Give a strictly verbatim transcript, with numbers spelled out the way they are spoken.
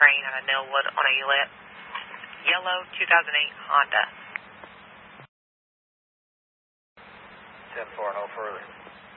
Crane out of Millwood on a lit yellow two thousand eight Honda. ten four, no further.